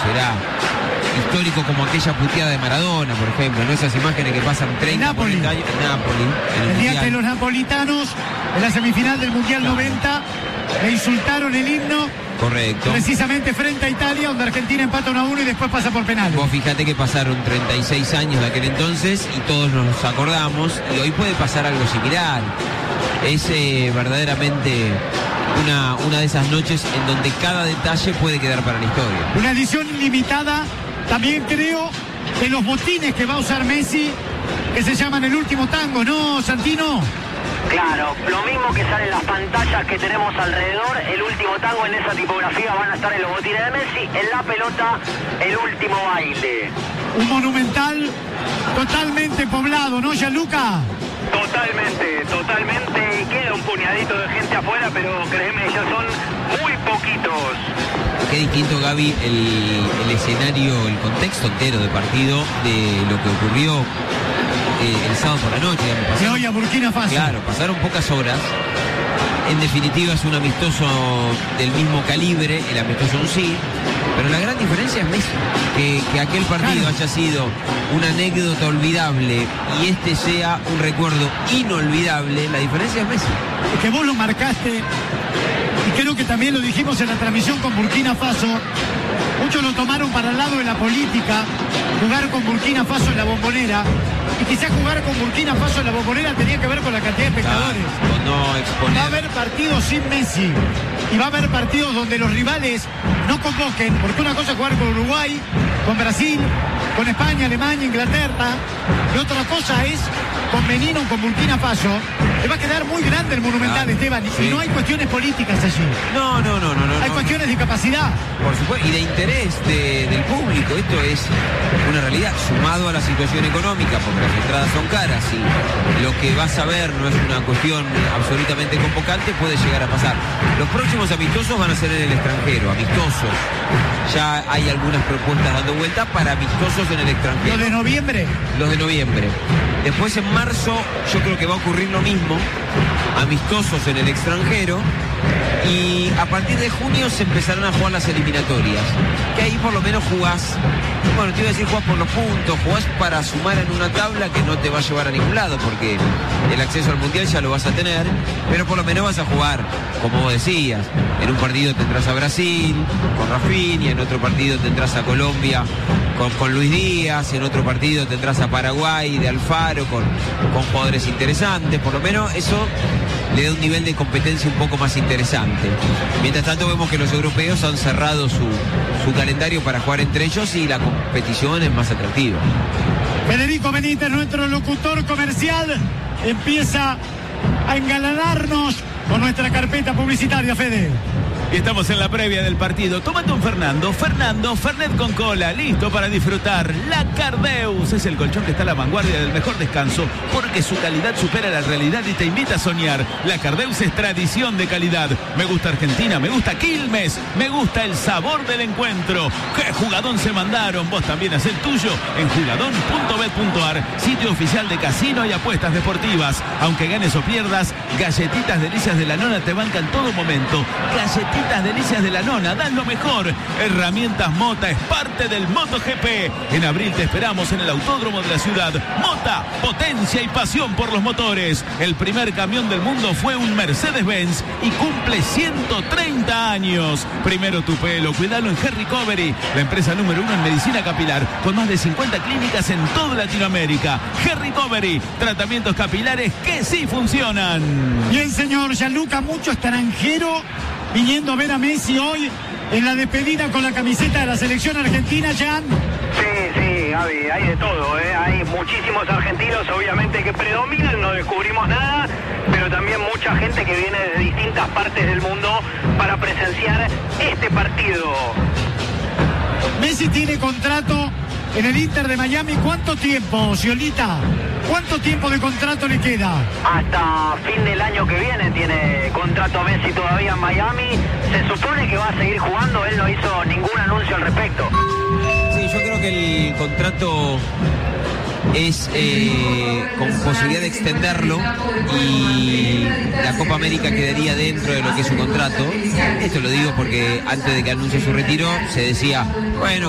será histórico como aquella puteada de Maradona, por ejemplo, ¿no? Esas imágenes que pasan 30, 40 años en Nápoli. El día que los napolitanos, en la semifinal del Mundial 90, le insultaron el himno. Correcto. Precisamente frente a Italia, donde Argentina empata 1-1 y después pasa por penales. Vos fíjate que pasaron 36 años de aquel entonces y todos nos acordamos, y hoy puede pasar algo similar. Es verdaderamente una de esas noches en donde cada detalle puede quedar para la historia. Una edición limitada, también creo, de los botines que va a usar Messi, que se llaman El Último Tango, ¿no, Santino? Claro, lo mismo que sale en las pantallas que tenemos alrededor, El Último Tango, en esa tipografía van a estar en los botines de Messi, en la pelota, El Último Baile. Un monumental totalmente poblado, ¿no, Gianluca? Totalmente, y queda un puñadito de gente afuera, pero créeme, ya son muy poquitos. Qué distinto, Gaby, el escenario, el contexto entero de partido de lo que ocurrió el sábado por la noche. De hoy a Burkina Faso. Claro, pasaron pocas horas. En definitiva es un amistoso del mismo calibre, el amistoso en sí, pero la gran diferencia es Messi, que aquel partido haya sido una anécdota olvidable y este sea un recuerdo inolvidable, la diferencia es Messi. Es que vos lo marcaste, y creo que también lo dijimos en la transmisión con Burkina Faso. Muchos lo tomaron para el lado de la política, jugar con Burkina Faso en la Bombonera, y quizás jugar con Burkina Faso en la Bombonera tenía que ver con la cantidad de espectadores. No exponer. Va a haber partidos sin Messi, y va a haber partidos donde los rivales no convoquen, porque una cosa es jugar con Uruguay, con Brasil, con España, Alemania, Inglaterra, y otra cosa es con Benín o con Burkina Faso. Le va a quedar muy grande el Monumental, Esteban, sí. Y no hay cuestiones políticas allí. No. Hay cuestiones de capacidad. Por supuesto, y de interés del público. Esto es una realidad, sumado a la situación económica, porque las entradas son caras y lo que vas a ver no es una cuestión absolutamente convocante, puede llegar a pasar. Los próximos amistosos van a ser en el extranjero, amistosos. Ya hay algunas propuestas dando vuelta para amistosos en el extranjero. ¿Los de noviembre? Los de noviembre. Después en marzo yo creo que va a ocurrir lo mismo, amistosos en el extranjero, y a partir de junio se empezarán a jugar las eliminatorias, que ahí por lo menos jugás, bueno, te iba a decir jugás por los puntos, jugás para sumar en una tabla que no te va a llevar a ningún lado, porque el acceso al Mundial ya lo vas a tener, pero por lo menos vas a jugar, como vos decías, en un partido tendrás a Brasil, con Rafinha, en otro partido tendrás a Colombia, con Luis Díaz, en otro partido tendrás a Paraguay de Alfaro con jugadores interesantes, por lo menos eso le da un nivel de competencia un poco más interesante. Mientras tanto vemos que los europeos han cerrado su calendario para jugar entre ellos y la competición es más atractiva. Federico Benítez, nuestro locutor comercial, empieza a engalanarnos con nuestra carpeta publicitaria, Fede. Y estamos en la previa del partido. Tómate un Fernando, Fernet con cola, listo para disfrutar. La Cardeus es el colchón que está a la vanguardia del mejor descanso, porque su calidad supera la realidad y te invita a soñar. La Cardeus es tradición de calidad. Me gusta Argentina, me gusta Quilmes, me gusta el sabor del encuentro. ¡Qué jugadón se mandaron! Vos también haz el tuyo en jugadón.bet.ar, sitio oficial de casino y apuestas deportivas. Aunque ganes o pierdas, galletitas delicias de la nona te bancan todo momento. Galletitas delicias de la nona, dan lo mejor. Herramientas Mota es parte del MotoGP. En abril te esperamos en el autódromo de la ciudad. Mota, potencia y pasión por los motores. El primer camión del mundo fue un Mercedes-Benz y cumple 130 años. Primero tu pelo, cuidalo en Hair Recovery, la empresa número 1 en medicina capilar, con más de 50 clínicas en toda Latinoamérica. Hair Recovery, tratamientos capilares que sí funcionan. Bien, señor Gianluca, mucho extranjero viniendo a ver a Messi hoy en la despedida con la camiseta de la selección argentina, Jan. Sí, Gaby, hay de todo, ¿eh? Hay muchísimos argentinos, obviamente, que predominan, no descubrimos nada, pero también mucha gente que viene de distintas partes del mundo para presenciar este partido. Messi tiene contrato en el Inter de Miami. ¿Cuánto tiempo, Sciolita? ¿Cuánto tiempo de contrato le queda? Hasta fin del año que viene tiene contrato Messi todavía en Miami. Se supone que va a seguir jugando, él no hizo ningún anuncio al respecto. Sí, yo creo que el contrato es con posibilidad de extenderlo y la Copa América quedaría dentro de lo que es su contrato. Esto lo digo porque antes de que anuncie su retiro se decía, bueno,